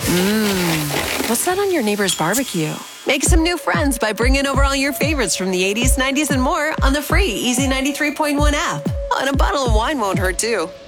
What's that on your neighbor's barbecue? Make some new friends by bringing over all your favorites from the 80s, 90s, and more on the free Easy 93.1 app. Oh, and a bottle of wine won't hurt, too.